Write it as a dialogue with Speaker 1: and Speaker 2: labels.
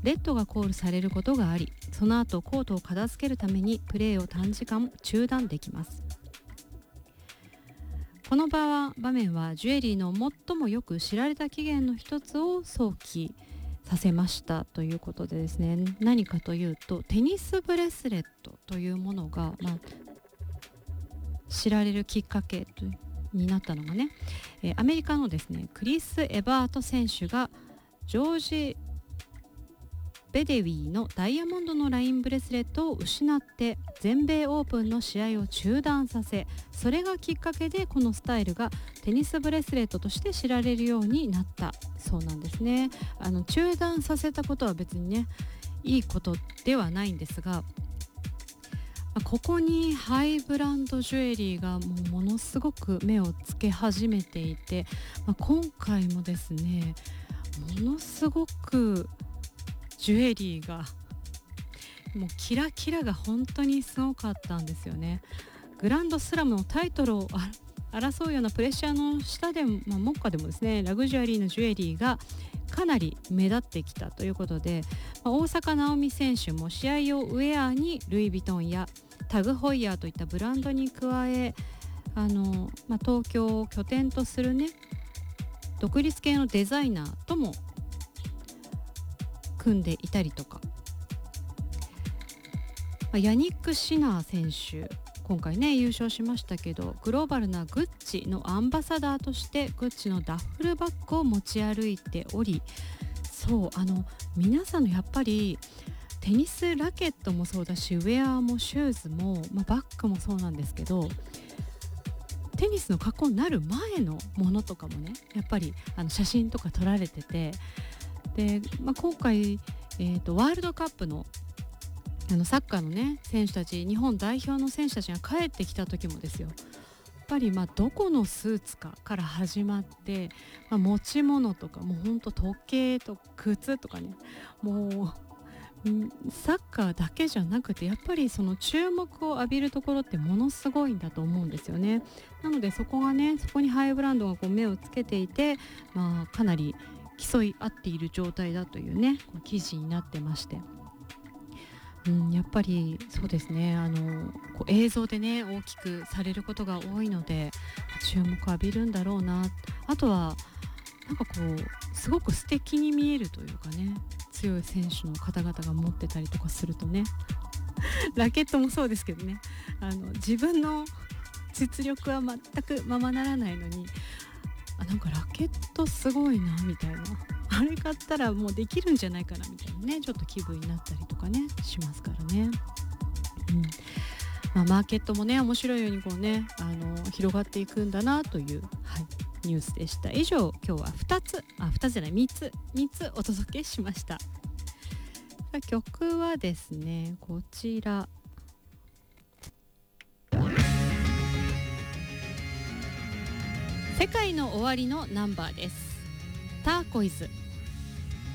Speaker 1: レッドがコールされることがあり、その後コートを片付けるためにプレーを短時間中断できます。この場面はジュエリーの最もよく知られた起源の一つを想起させましたということでですね、何かというとテニスブレスレットというものが、知られるきっかけになったのがね、アメリカのですねクリス・エバート選手がジョージ・ベデウィのダイヤモンドのラインブレスレットを失って全米オープンの試合を中断させ、それがきっかけでこのスタイルがテニスブレスレットとして知られるようになったそうなんですね。中断させたことは別にねいいことではないんですが、ここにハイブランドジュエリーがものすごく目をつけ始めていて、今回もですねものすごくジュエリーがもうキラキラが本当にすごかったんですよね。グランドスラムのタイトルを争うようなプレッシャーの下でも、目下でもですねラグジュアリーのジュエリーがかなり目立ってきたということで、大坂なおみ選手も試合用ウェアにルイ・ヴィトンやタグ・ホイヤーといったブランドに加え、東京を拠点とするね独立系のデザイナーとも組んでいたりとか、ヤニック・シナー選手今回ね優勝しましたけど、グローバルなグッチのアンバサダーとしてグッチのダッフルバッグを持ち歩いており、そう皆さんのやっぱりテニスラケットもそうだしウェアもシューズも、バッグもそうなんですけど、テニスの格好になる前のものとかもねやっぱり写真とか撮られてて、で、今回、ワールドカップのサッカーのね選手たち、日本代表の選手たちが帰ってきた時もですよ、やっぱりどこのスーツかから始まって、持ち物とかもうほんと時計と靴とかね、もうサッカーだけじゃなくてやっぱりその注目を浴びるところってものすごいんだと思うんですよね。なのでそこにハイブランドが目をつけていて、かなり競い合っている状態だというね記事になってまして、やっぱりそうですね映像でね大きくされることが多いので注目を浴びるんだろうな。あとはすごく素敵に見えるというかね、強い選手の方々が持ってたりとかするとねラケットもそうですけどね、自分の実力は全くままならないのにラケットすごいなみたいな、あれ買ったらもうできるんじゃないかなみたいなね、ちょっと気分になったりとかねしますからね。マーケットもね面白いように広がっていくんだなという、ニュースでした。以上今日は3つお届けしました。曲はですねこちら、世界の終わりのナンバーです。ターコイズ